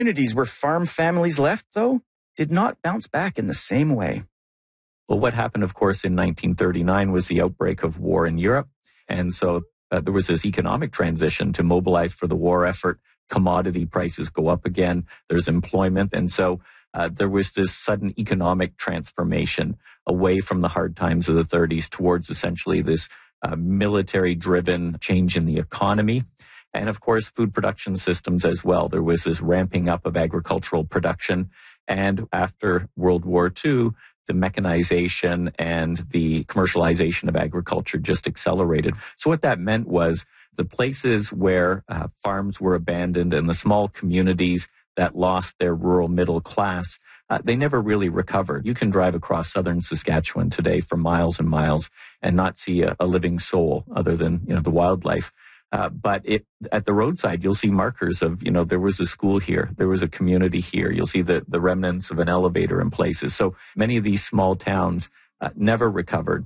Communities where farm families left, though, did not bounce back in the same way. Well, what happened, of course, in 1939 was the outbreak of war in Europe. And so there was this economic transition to mobilize for the war effort. Commodity prices go up again. There's employment. And so there was this sudden economic transformation away from the hard times of the 30s towards essentially this military-driven change in the economy. And of course, food production systems as well. There was this ramping up of agricultural production. And after World War II, the mechanization and the commercialization of agriculture just accelerated. So what that meant was the places where farms were abandoned and the small communities that lost their rural middle class, they never really recovered. You can drive across southern Saskatchewan today for miles and miles and not see a living soul other than, the wildlife. But at the roadside, you'll see markers of, there was a school here, there was a community here. You'll see the remnants of an elevator in places. So many of these small towns never recovered.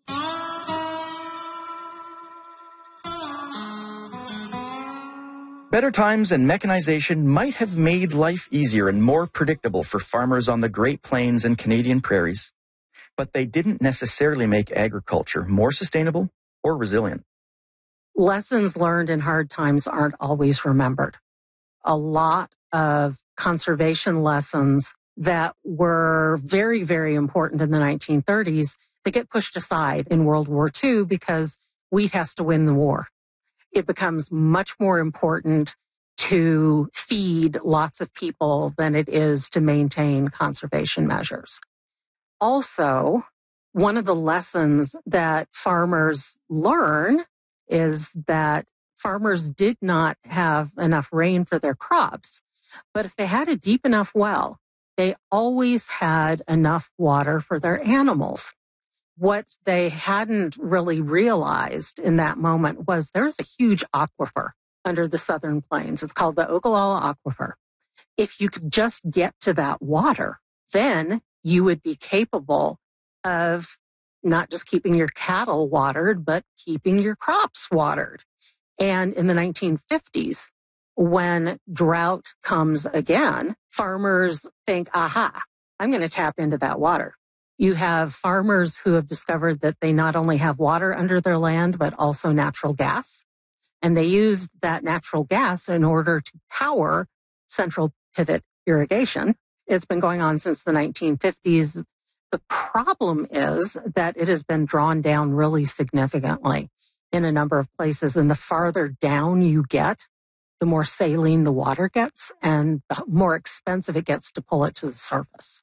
Better times and mechanization might have made life easier and more predictable for farmers on the Great Plains and Canadian prairies, but they didn't necessarily make agriculture more sustainable or resilient. Lessons learned in hard times aren't always remembered. A lot of conservation lessons that were very, very important in the 1930s, they get pushed aside in World War II because wheat has to win the war. It becomes much more important to feed lots of people than it is to maintain conservation measures. Also, one of the lessons that farmers learn is that farmers did not have enough rain for their crops. But if they had a deep enough well, they always had enough water for their animals. What they hadn't really realized in that moment was there's a huge aquifer under the Southern Plains. It's called the Ogallala Aquifer. If you could just get to that water, then you would be capable of not just keeping your cattle watered, but keeping your crops watered. And in the 1950s, when drought comes again, farmers think, aha, I'm going to tap into that water. You have farmers who have discovered that they not only have water under their land, but also natural gas. And they use that natural gas in order to power central pivot irrigation. It's been going on since the 1950s. The problem is that it has been drawn down really significantly in a number of places. And the farther down you get, the more saline the water gets and the more expensive it gets to pull it to the surface.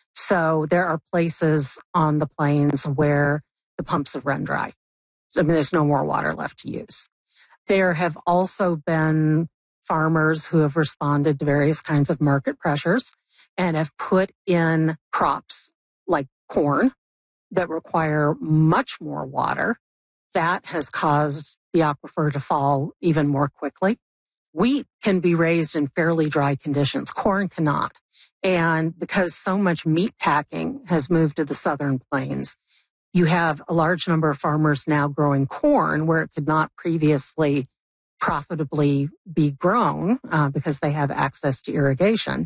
So there are places on the plains where the pumps have run dry. There's no more water left to use. There have also been farmers who have responded to various kinds of market pressures and have put in crops like corn that require much more water. That has caused the aquifer to fall even more quickly. Wheat can be raised in fairly dry conditions. Corn cannot. And because so much meat packing has moved to the Southern Plains, you have a large number of farmers now growing corn where it could not previously profitably be grown because they have access to irrigation.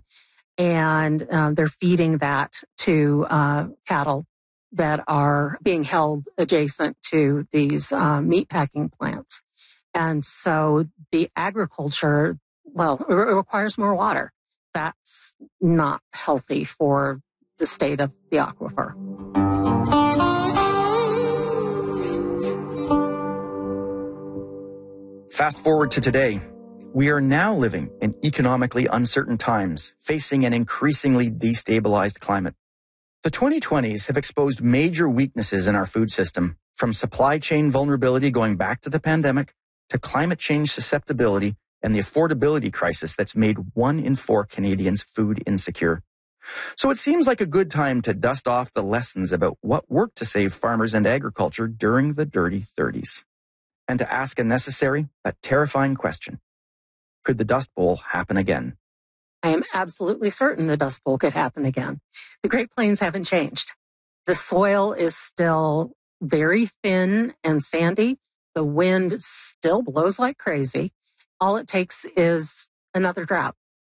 And they're feeding that to cattle that are being held adjacent to these meatpacking plants. And so the agriculture, it requires more water. That's not healthy for the state of the aquifer. Fast forward to today. We are now living in economically uncertain times, facing an increasingly destabilized climate. The 2020s have exposed major weaknesses in our food system, from supply chain vulnerability going back to the pandemic to climate change susceptibility and the affordability crisis that's made 1 in 4 Canadians food insecure. So it seems like a good time to dust off the lessons about what worked to save farmers and agriculture during the dirty 30s. And to ask a necessary but terrifying question. Could the Dust Bowl happen again? I am absolutely certain the Dust Bowl could happen again. The Great Plains haven't changed. The soil is still very thin and sandy. The wind still blows like crazy. All it takes is another drought.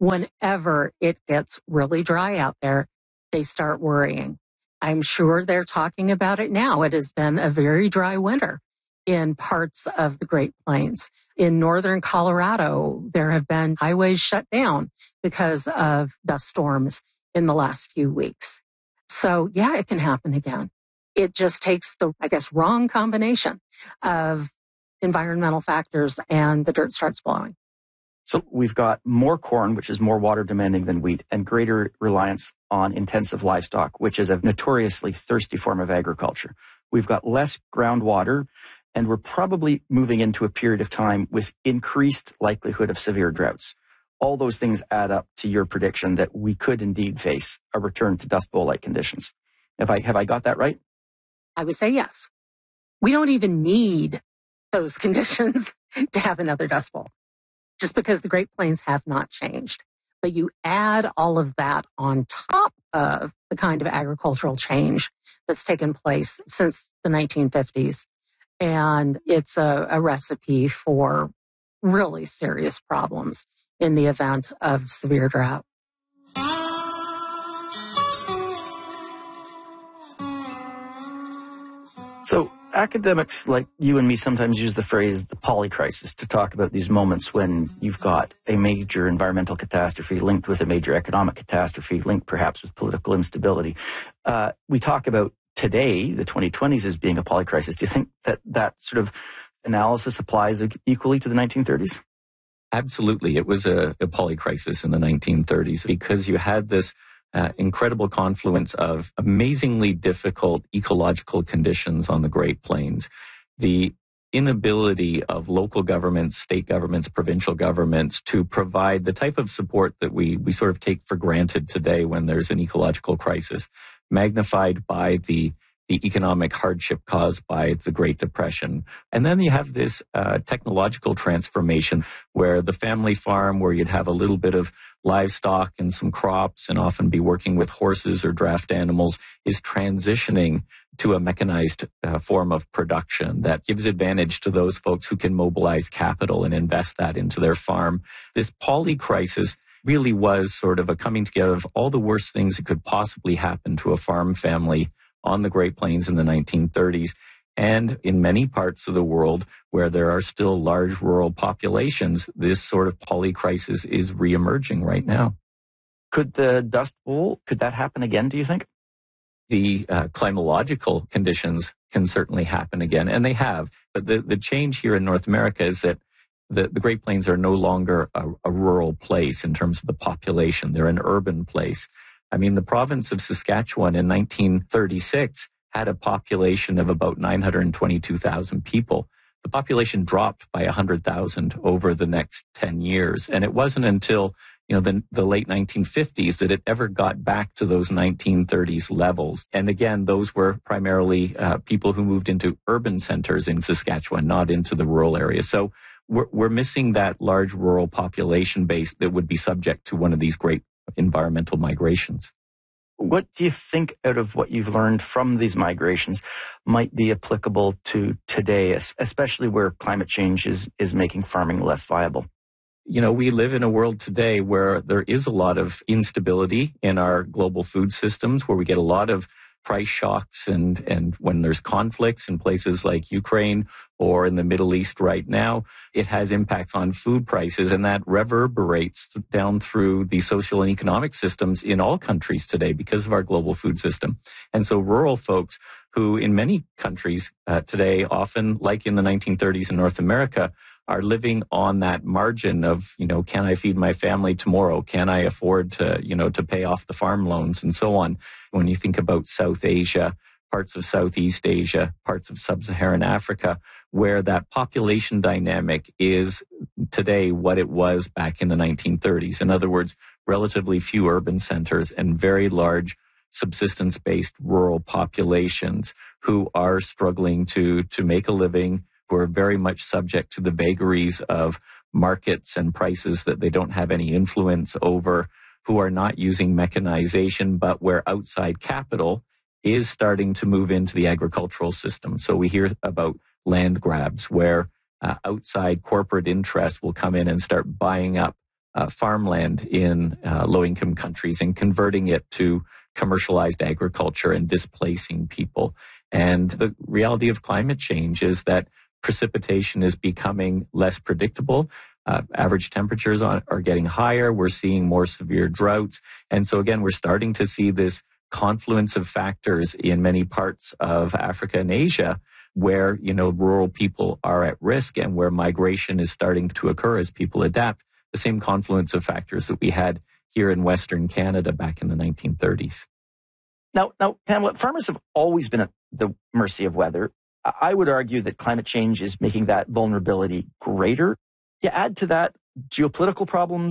whenever it gets really dry out there, they start worrying. I'm sure they're talking about it now. It has been a very dry winter in parts of the Great Plains. In northern Colorado, there have been highways shut down because of dust storms in the last few weeks. So yeah, it can happen again. It just takes the, wrong combination of environmental factors and the dirt starts blowing. So we've got more corn, which is more water demanding than wheat, and greater reliance on intensive livestock, which is a notoriously thirsty form of agriculture. We've got less groundwater, and we're probably moving into a period of time with increased likelihood of severe droughts. All those things add up to your prediction that we could indeed face a return to Dust Bowl-like conditions. Have I got that right? I would say yes. We don't even need those conditions to have another Dust Bowl, just because the Great Plains have not changed. But you add all of that on top of the kind of agricultural change that's taken place since the 1950s. And it's a recipe for really serious problems in the event of severe drought. So academics like you and me sometimes use the phrase the polycrisis to talk about these moments when you've got a major environmental catastrophe linked with a major economic catastrophe linked perhaps with political instability. We talk about today, the 2020s, as being a polycrisis. Do you think that sort of analysis applies equally to the 1930s? Absolutely. It was a polycrisis in the 1930s because you had this incredible confluence of amazingly difficult ecological conditions on the Great Plains. The inability of local governments, state governments, provincial governments to provide the type of support that we sort of take for granted today when there's an ecological crisis, magnified by the economic hardship caused by the Great Depression. And then you have this technological transformation where the family farm, where you'd have a little bit of livestock and some crops and often be working with horses or draft animals, is transitioning to a mechanized form of production that gives advantage to those folks who can mobilize capital and invest that into their farm. This polycrisis really was sort of a coming together of all the worst things that could possibly happen to a farm family on the Great Plains in the 1930s, and in many parts of the world where there are still large rural populations, this sort of polycrisis is reemerging right now. Could the Dust Bowl, could that happen again, do you think? The climatological conditions can certainly happen again, and they have. But the change here in North America is that the Great Plains are no longer a rural place in terms of the population. They're an urban place. I mean, the province of Saskatchewan in 1936 had a population of about 922,000 people. The population dropped by 100,000 over the next 10 years. And it wasn't until, the late 1950s that it ever got back to those 1930s levels. And again, those were primarily people who moved into urban centers in Saskatchewan, not into the rural areas. So we're missing that large rural population base that would be subject to one of these great environmental migrations. What do you think, out of what you've learned from these migrations, might be applicable to today, especially where climate change is making farming less viable? We live in a world today where there is a lot of instability in our global food systems, where we get a lot of price shocks and when there's conflicts in places like Ukraine or in the Middle East right now, it has impacts on food prices, and that reverberates down through the social and economic systems in all countries today because of our global food system. And so rural folks who in many countries today, often like in the 1930s in North America, are living on that margin of, can I feed my family tomorrow? Can I afford to pay off the farm loans and so on? When you think about South Asia, parts of Southeast Asia, parts of Sub-Saharan Africa, where that population dynamic is today what it was back in the 1930s. In other words, relatively few urban centers and very large subsistence-based rural populations who are struggling to make a living, who are very much subject to the vagaries of markets and prices that they don't have any influence over, who are not using mechanization, but where outside capital is starting to move into the agricultural system. So we hear about land grabs where outside corporate interests will come in and start buying up farmland in low-income countries and converting it to commercialized agriculture and displacing people. And the reality of climate change is that precipitation is becoming less predictable. Average temperatures are getting higher. We're seeing more severe droughts. And so again, we're starting to see this confluence of factors in many parts of Africa and Asia where, rural people are at risk and where migration is starting to occur as people adapt. The same confluence of factors that we had here in Western Canada back in the 1930s. Now, Pamela, farmers have always been at the mercy of weather. I would argue that climate change is making that vulnerability greater. You add to that geopolitical problems,